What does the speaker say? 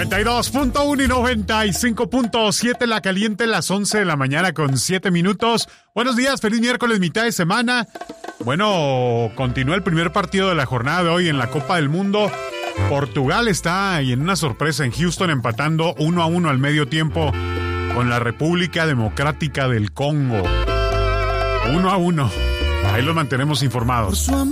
92.1 y 95.7 La Caliente, las 11 de la mañana con 7 minutos. Buenos días, feliz miércoles, mitad de semana. Bueno, continúa el primer partido de la jornada de hoy en la Copa del Mundo. Portugal está y en una sorpresa en Houston empatando 1-1 al medio tiempo con la República Democrática del Congo. 1-1. Ahí los mantenemos informados.